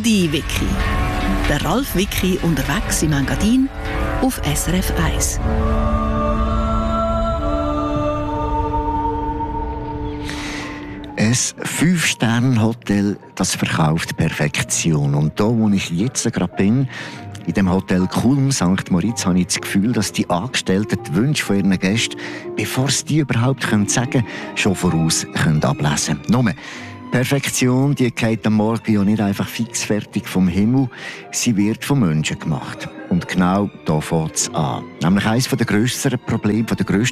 Engadin-Wiki. Der Ralf Wiki unterwegs im Engadin auf SRF 1. Ein 5-Sterne-Hotel, das verkauft Perfektion. Und da, wo ich jetzt gerade bin, in dem Hotel Kulm St. Moritz, habe ich das Gefühl, dass die Angestellten die Wünsche von ihren Gästen, bevor sie die überhaupt sagen können, schon voraus ablesen können. Nur, Perfektion, die geht am Morgen ja nicht einfach fix fertig vom Himmel, sie wird von Menschen gemacht. Und genau da fängt es an. Nämlich eines der grössten Probleme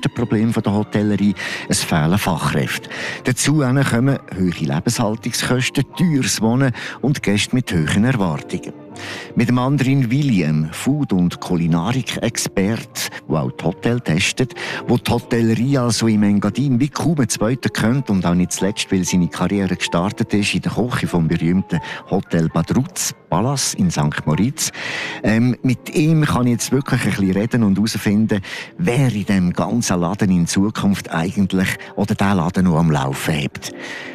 der Hotellerie, es fehlen Fachkräfte. Dazu kommen hohe Lebenshaltungskosten, teures Wohnen und Gäste mit hohen Erwartungen. Mit dem anderen William, Food- und Kulinarik-Experte, der auch die Hotel testet, wo die Hotellerie also im Engadin wie kaum ein zweiter kennt und auch nicht zuletzt, weil seine Karriere gestartet ist in der Küche vom berühmten Hotel Badruz Palace in St. Moritz. Mit ihm kann ich jetzt wirklich ein bisschen reden und herausfinden, wer in diesem ganzen Laden in Zukunft eigentlich oder der Laden noch am Laufen hat.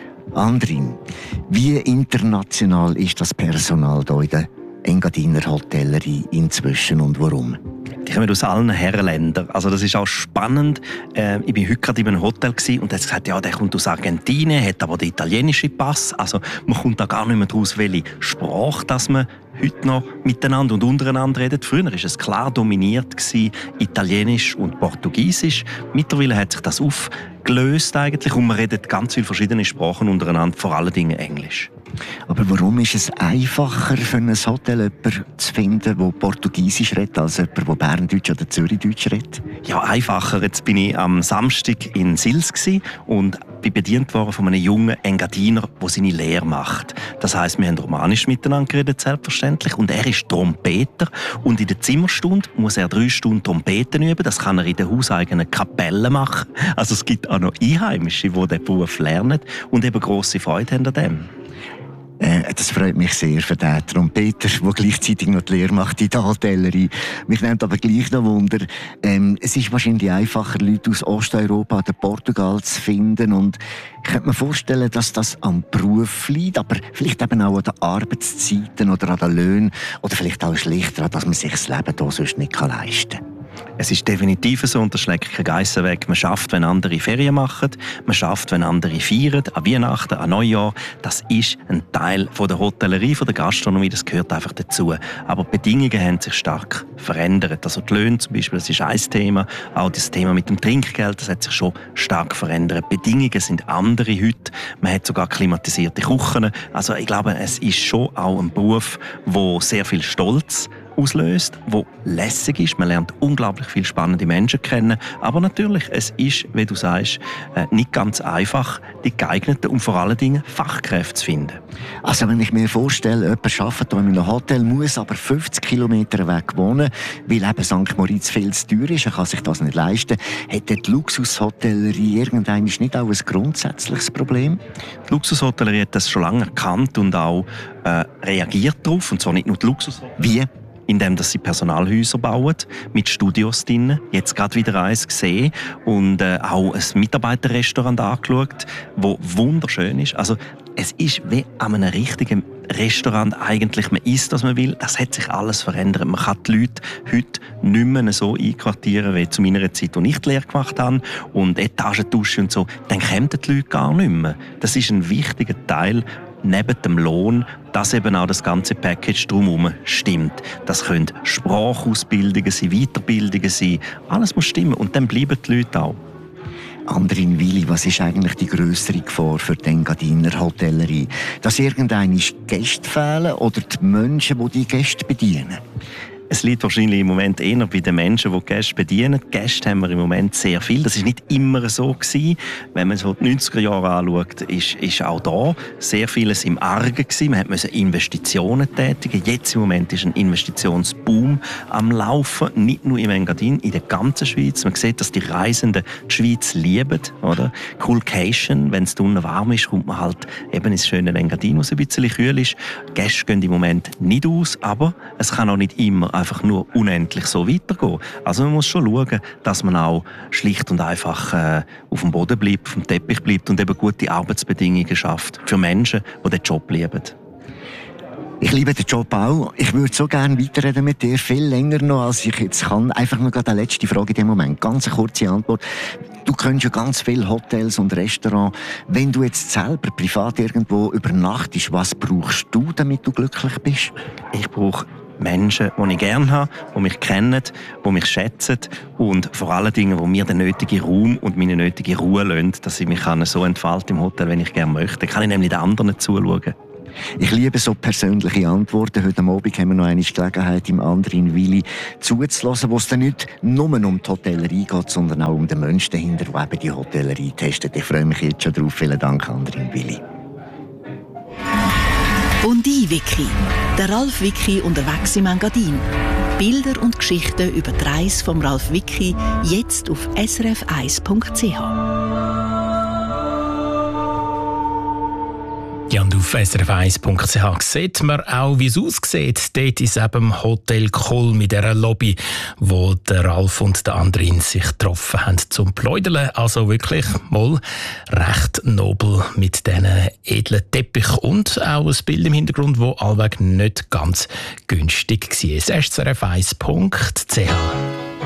Andrin, wie international ist das Personal hier in der Engadiner Hotellerie inzwischen und warum? Die kommen aus allen Herrenländern. Also das ist auch spannend. Ich war heute gerade in einem Hotel und er hat gesagt, ja, der kommt aus Argentinien, hat aber den italienischen Pass. Also man kommt da gar nicht mehr daraus, welche Sprache dass man heute noch miteinander und untereinander redet. Früher war es klar dominiert Italienisch und Portugiesisch. Mittlerweile hat sich das aufgelöst eigentlich und man redet ganz viele verschiedene Sprachen untereinander, vor allen Dingen Englisch. Aber warum ist es einfacher für ein Hotel jemanden zu finden, der Portugiesisch redet, als jemand, der Berndeutsch oder Zürichdeutsch redet? Ja, einfacher. Jetzt bin ich am Samstag in Sils und bin bedient worden von einem jungen Engadiner, der seine Lehre macht. Das heisst, wir haben Romanisch miteinander geredet, selbstverständlich. Und er ist Trompeter. Und in der Zimmerstunde muss er 3 Stunden Trompeten üben. Das kann er in der hauseigenen Kapelle machen. Also es gibt auch noch Einheimische, die diesen Beruf lernen und eben grosse Freude haben an dem. Das freut mich sehr für den Trompeter, der gleichzeitig noch die Lehre macht in der Hotellerie. Mich nimmt aber gleich noch Wunder. Es ist wahrscheinlich einfacher, Leute aus Osteuropa oder Portugal zu finden. Und ich könnte mir vorstellen, dass das am Beruf liegt, aber vielleicht eben auch an den Arbeitszeiten oder an den Löhnen oder vielleicht auch schlichter, dass man sich das Leben hier sonst nicht leisten kann. Es ist definitiv so, und das schlägt keine Geissen weg. Man schafft, wenn andere Ferien machen. Man schafft, wenn andere feiern, an Weihnachten, an Neujahr. Das ist ein Teil von der Hotellerie, von der Gastronomie. Das gehört einfach dazu. Aber die Bedingungen haben sich stark verändert. Also die Löhne zum Beispiel, das ist ein Thema. Auch das Thema mit dem Trinkgeld, das hat sich schon stark verändert. Die Bedingungen sind andere heute. Man hat sogar klimatisierte Küchen. Also ich glaube, es ist schon auch ein Beruf, der sehr viel Stolz auslöst, wo lässig ist. Man lernt unglaublich viele spannende Menschen kennen. Aber natürlich, es ist, wie du sagst, nicht ganz einfach, die geeigneten und vor allen Dingen Fachkräfte zu finden. Also wenn ich mir vorstelle, jemand arbeitet hier in einem Hotel, muss aber 50 Kilometer weg wohnen, weil eben St. Moritz viel zu teuer ist, er kann sich das nicht leisten, hat die Luxushotellerie irgendwann nicht auch ein grundsätzliches Problem? Die Luxushotellerie hat das schon lange erkannt und auch reagiert darauf, und zwar nicht nur die Luxushotellerie. Wie? Indem dass sie Personalhäuser bauen, mit Studios drin. Jetzt gerade wieder eins gesehen und auch ein Mitarbeiterrestaurant angeschaut, das wunderschön ist. Also es ist wie an einem richtigen Restaurant eigentlich. Man isst, was man will. Das hat sich alles verändert. Man kann die Leute heute nicht mehr so einquartieren wie zu meiner Zeit, als ich die Lehre gemacht habe. Und Etagentausch und so. Dann kommen die Leute gar nicht mehr. Das ist ein wichtiger Teil neben dem Lohn, dass eben auch das ganze Package drumherum stimmt. Das können Sprachausbildungen sein, Weiterbildungen sein. Alles muss stimmen und dann bleiben die Leute auch. Andrin Willi, was ist eigentlich die grössere Gefahr für die Engadiner Hotellerie? Dass irgendeine Gäste fehlen oder die Menschen, die die Gäste bedienen? Es liegt wahrscheinlich im Moment eher bei den Menschen, die die Gäste bedienen. Die Gäste haben wir im Moment sehr viel. Das war nicht immer so gewesen. Wenn man so die 90er Jahre anschaut, ist auch da sehr vieles im Argen gewesen. Man musste Investitionen tätigen. Jetzt im Moment ist ein Investitionsboom am Laufen. Nicht nur im Engadin, in der ganzen Schweiz. Man sieht, dass die Reisenden die Schweiz lieben. Oder? Coolcation, wenn es unten warm ist, kommt man halt eben ins schöne Engadin, wo es ein bisschen kühl ist. Die Gäste gehen im Moment nicht aus, aber es kann auch nicht immer einfach nur unendlich so weitergehen. Also man muss schon schauen, dass man auch schlicht und einfach auf dem Boden bleibt, auf dem Teppich bleibt und eben gute Arbeitsbedingungen schafft für Menschen, die den Job lieben. Ich liebe den Job auch. Ich würde so gerne weiterreden mit dir, viel länger noch, als ich jetzt kann. Einfach nur gerade eine letzte Frage in dem Moment. Ganz eine kurze Antwort. Du kennst ja ganz viele Hotels und Restaurants. Wenn du jetzt selber privat irgendwo übernachtest, was brauchst du, damit du glücklich bist? Ich brauche Menschen, die ich gerne habe, die mich kennen, die mich schätzen und vor allen Dingen, die mir den nötigen Raum und meine nötige Ruhe lassen, dass ich mich so entfalten im Hotel, wenn ich gerne möchte. Dann kann ich nämlich den anderen zuschauen. Ich liebe so persönliche Antworten. Heute Abend haben wir noch eine Gelegenheit, im anderen Willi zuzulassen, wo es dann nicht nur um die Hotellerie geht, sondern auch um den Menschen dahinter, der eben die Hotellerie testet. Ich freue mich jetzt schon drauf. Vielen Dank, anderen Willi. Bondi-Wiki. Der Ralf Wiki unterwegs im Engadin. Bilder und Geschichten über die Reise vom Ralf Wiki jetzt auf srf1.ch. Ja, und auf srf1.ch sieht man auch, wie es aussieht. Dort ist eben im Hotel Kolm mit dieser Lobby, wo der Ralf und der Andrin sich getroffen haben zum Pläudeln. Also wirklich mal recht nobel mit diesen edlen Teppich und auch ein Bild im Hintergrund, das allweg nicht ganz günstig war. srf1.ch